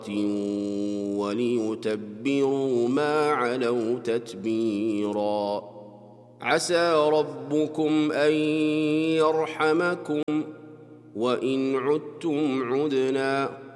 وليتبروا ما علوا تتبيرا. عسى ربكم أن يرحمكم وإن عدتم عدنا